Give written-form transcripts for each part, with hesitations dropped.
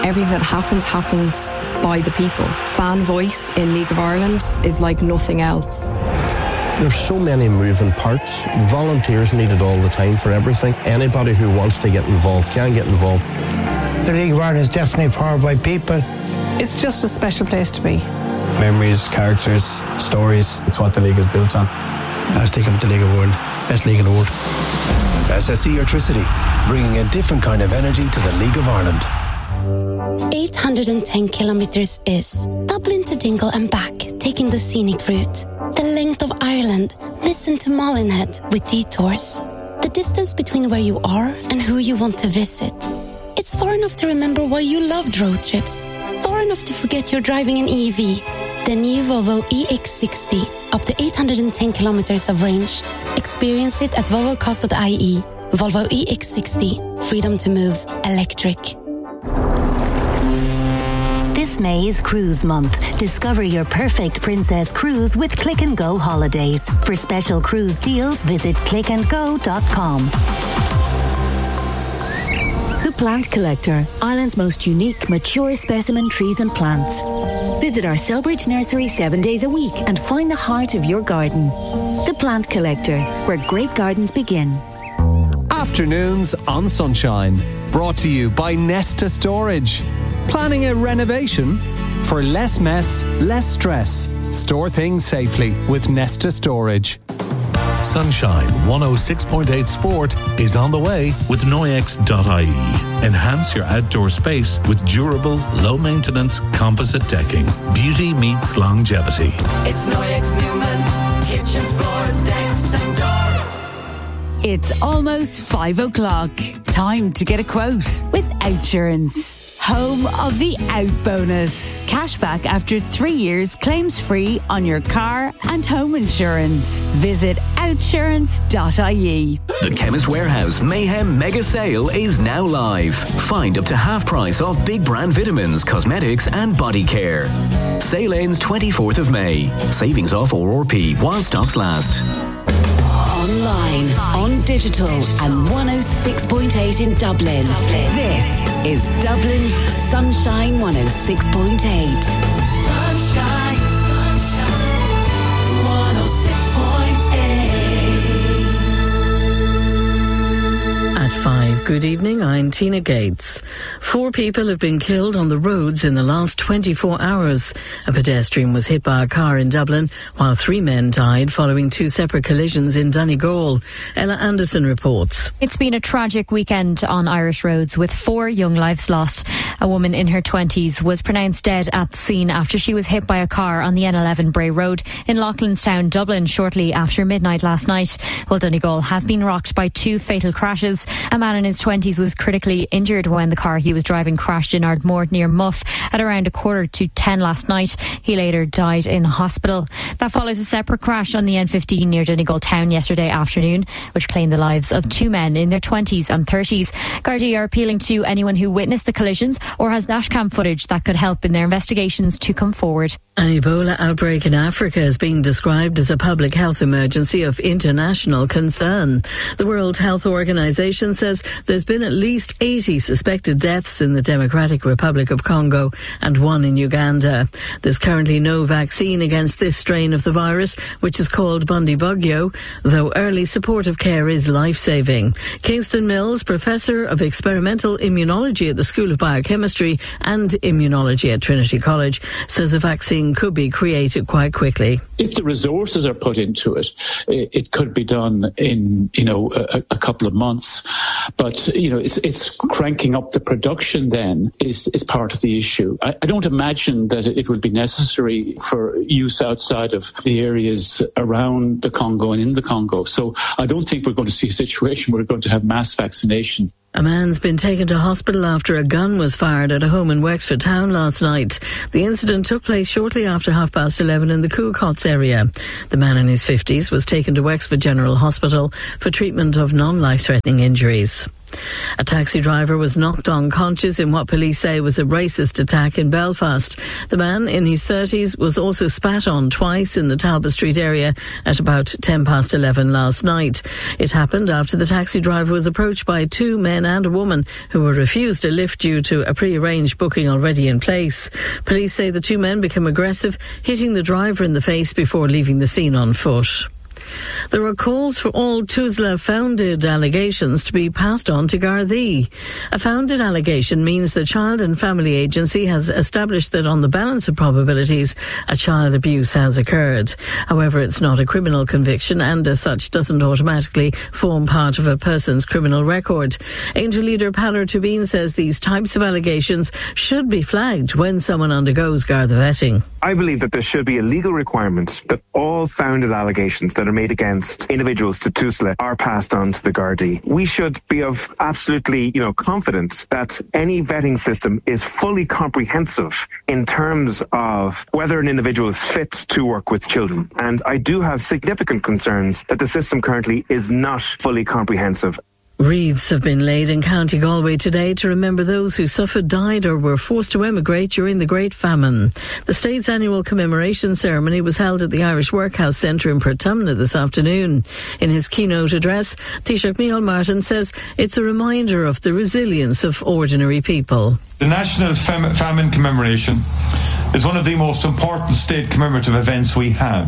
Everything that happens by the people. Fan voice in League of Ireland is like nothing else. There's so many moving parts. Volunteers needed all the time for everything. Anybody who wants to get involved can get involved. The League of Ireland is definitely powered by people. It's just a special place to be. Memories, characters, stories. It's what the league is built on. I stick them to the League of the World. Best league in the world. SSE Electricity, bringing a different kind of energy to the League of Ireland. 810 kilometres is Dublin to Dingle and back, taking the scenic route. The length of Ireland, Missen to Malinhead with detours. The distance between where you are and who you want to visit. It's far enough to remember why you loved road trips. Far enough to forget you're driving an EV. The new Volvo EX60, up to 810 kilometres of range. Experience it at volvocast.ie. Volvo EX60, freedom to move, electric. This May is Cruise Month. Discover your perfect princess cruise with Click and Go Holidays. For special cruise deals, visit clickandgo.com. The Plant Collector, Ireland's most unique, mature specimen trees and plants. Visit our Selbridge nursery 7 days a week and find the heart of your garden. The Plant Collector, where great gardens begin. Afternoons on Sunshine, brought to you by Nesta Storage. Planning a renovation? For less mess, less stress. Store things safely with Nesta Storage. Sunshine 106.8 Sport is on the way with Noyex.ie. Enhance your outdoor space with durable, low-maintenance composite decking. Beauty meets longevity. It's Noyex Newman's kitchens, floors, decks and doors. It's almost 5 o'clock. Time to get a quote with Outsurance. Home of the Out Bonus. Cashback after 3 years, claims free on your car and home insurance. Visit outsurance.ie. The Chemist Warehouse Mayhem Mega Sale is now live. Find up to half price off big brand vitamins, cosmetics and body care. Sale ends 24th of May. Savings off RRP while stocks last. Online, on digital, and 106.8 in Dublin. This is Dublin's Sunshine 106.8. Sunshine, sunshine, 106.8. At 5, good evening, I'm Tina Gates. 4 people have been killed on the roads in the last 24 hours. A pedestrian was hit by a car in Dublin, while 3 men died following 2 separate collisions in Donegal. Ella Anderson reports. It's been a tragic weekend on Irish roads with 4 young lives lost. A woman in her 20s was pronounced dead at the scene after she was hit by a car on the N11 Bray Road in Loughlinstown, Dublin, shortly after midnight last night. Well, Donegal has been rocked by 2 fatal crashes. A man in his 20s was critically injured when the car he was driving crashed in Ardmore near Muff at around 9:45 last night. He later died in hospital. That follows a separate crash on the N15 near Donegal town yesterday afternoon, which claimed the lives of 2 men in their 20s and 30s. Gardaí are appealing to anyone who witnessed the collisions or has dashcam footage that could help in their investigations to come forward. An Ebola outbreak in Africa is being described as a public health emergency of international concern. The World Health Organization says there's been at least 80 suspected deaths in the Democratic Republic of Congo and 1 in Uganda. There's currently no vaccine against this strain of the virus, which is called Bundibugyo, though early supportive care is life-saving. Kingston Mills, Professor of Experimental Immunology at the School of Biochemistry and Immunology at Trinity College, says a vaccine could be created quite quickly. If the resources are put into it, it could be done in, a couple of months. But, it's cranking up the production then is part of the issue. I don't imagine that it will be necessary for use outside of the areas around the Congo and in the Congo. So I don't think we're going to see a situation where we're going to have mass vaccination. A man's been taken to hospital after a gun was fired at a home in Wexford Town last night. The incident took place shortly after 11:30 in the Coolcots area. The man in his 50s was taken to Wexford General Hospital for treatment of non-life-threatening injuries. A taxi driver was knocked unconscious in what police say was a racist attack in Belfast. The man in his 30s was also spat on twice in the Talbot Street area at about 11:10 last night. It happened after the taxi driver was approached by two men and a woman who were refused a lift due to a pre-arranged booking already in place. Police say the two men became aggressive, hitting the driver in the face before leaving the scene on foot. There are calls for all TUSLA-founded allegations to be passed on to Gardaí. A founded allegation means the Child and Family Agency has established that on the balance of probabilities, a child abuse has occurred. However, it's not a criminal conviction and as such doesn't automatically form part of a person's criminal record. Angel leader Paller Tubin says these types of allegations should be flagged when someone undergoes Garda vetting. I believe that there should be a legal requirement that all founded allegations that are made against individuals to TUSLA are passed on to the Gardaí. We should be of absolutely, confidence that any vetting system is fully comprehensive in terms of whether an individual is fit to work with children. And I do have significant concerns that the system currently is not fully comprehensive. Wreaths have been laid in County Galway today to remember those who suffered, died or were forced to emigrate during the Great Famine. The state's annual commemoration ceremony was held at the Irish Workhouse Centre in Portumna this afternoon. In his keynote address, Taoiseach Micheál Martin says it's a reminder of the resilience of ordinary people. The National Famine Commemoration is one of the most important state commemorative events we have.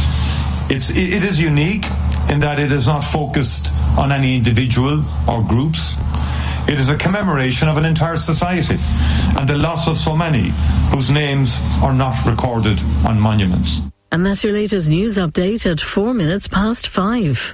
It is unique in that it is not focused on any individual or groups. It is a commemoration of an entire society and the loss of so many whose names are not recorded on monuments. And that's your latest news update at 5:04.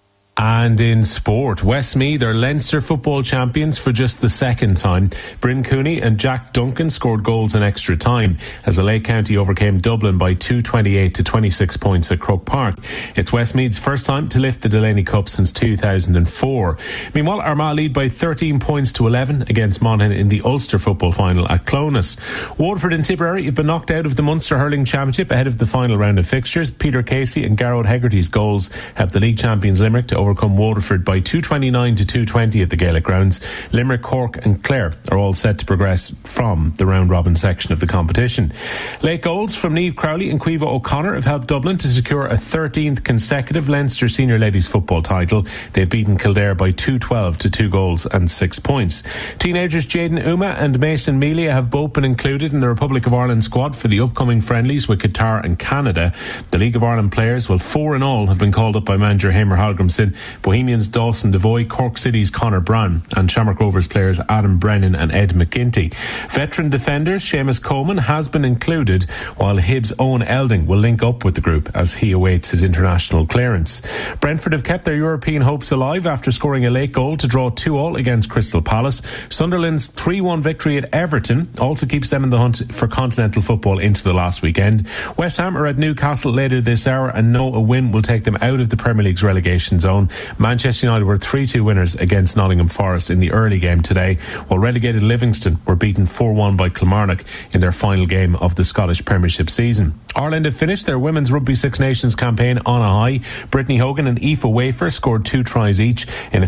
And in sport, Westmeath are Leinster football champions for just the second time. Bryn Cooney and Jack Duncan scored goals in extra time as the Lake County overcame Dublin by 228 to 26 points at Croke Park. It's Westmeath's first time to lift the Delaney Cup since 2004. Meanwhile, Armagh lead by 13 points to 11 against Monaghan in the Ulster football final at Clones. Waterford and Tipperary have been knocked out of the Munster Hurling Championship ahead of the final round of fixtures. Peter Casey and Garrod Hegarty's goals helped the league champions Limerick to overcome Waterford by 229 to 220 at the Gaelic grounds. Limerick, Cork and Clare are all set to progress from the round-robin section of the competition. Late goals from Niamh Crowley and Caoimhe O'Connor have helped Dublin to secure a 13th consecutive Leinster Senior Ladies football title. They've beaten Kildare by 2-12 to 2 goals and 6 points. Teenagers Jaden Uma and Mason Melia have both been included in the Republic of Ireland squad for the upcoming friendlies with Qatar and Canada. The League of Ireland players, 4 in all, have been called up by manager Hamer Hallgrimsson. Bohemians Dawson Devoy, Cork City's Conor Brown and Shamrock Rovers players Adam Brennan and Ed McGinty. Veteran defenders Seamus Coleman has been included, while Hibs' Owen Elding will link up with the group as he awaits his international clearance. Brentford have kept their European hopes alive after scoring a late goal to draw 2-2 against Crystal Palace. Sunderland's 3-1 victory at Everton also keeps them in the hunt for continental football into the last weekend. West Ham are at Newcastle later this hour and know a win will take them out of the Premier League's relegation zone. Manchester United were 3-2 winners against Nottingham Forest in the early game today, while relegated Livingston were beaten 4-1 by Kilmarnock in their final game of the Scottish Premiership season. Ireland have finished their Women's Rugby Six Nations campaign on a high. Brittany Hogan and Aoife Wafer scored 2 tries each in a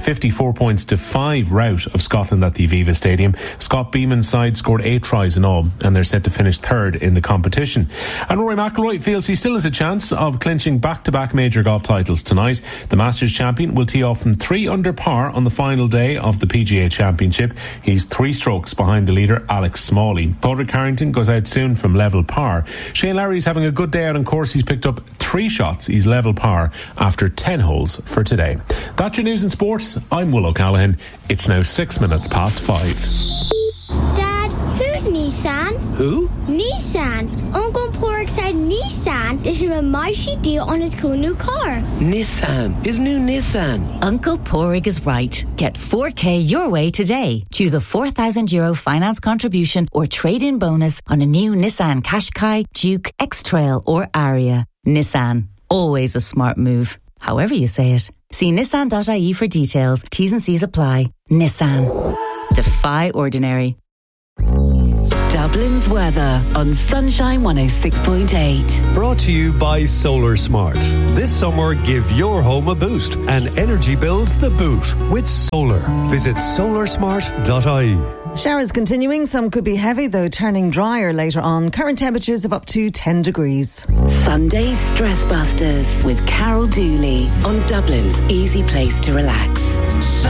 54-5 rout of Scotland at the Aviva Stadium. Scott Beeman's side scored 8 tries in all, and they're set to finish third in the competition. And Rory McIlroy feels he still has a chance of clinching back-to-back major golf titles tonight. The Masters champion will tee off from 3 under par on the final day of the PGA Championship. He's 3 strokes behind the leader Alex Smalley. Padraig Harrington goes out soon from level par. Shane Lowry's having a good day out on course. He's picked up 3 shots. He's level par after 10 holes for today. That's your news and sport. I'm Will O'Callaghan. It's now 6 minutes past 5. Dad, who's Nissan? Who? Nissan. Uncle Pork said Nissan. There's a Marshy deal on his cool new car. Nissan. His new Nissan. Uncle Porrig is right. Get 4K your way today. Choose a €4,000 finance contribution or trade-in bonus on a new Nissan Qashqai, Duke, X-Trail or Aria. Nissan. Always a smart move. However you say it. See nissan.ie for details. T's and C's apply. Nissan. Defy ordinary. Dublin's weather on Sunshine 106.8. Brought to you by Solar Smart. This summer, give your home a boost and energy bills the boot with solar. Visit solarsmart.ie. Showers continuing. Some could be heavy, though turning drier later on. Current temperatures of up to 10 degrees. Sunday Stress Busters with Carol Dooley on Dublin's easy place to relax.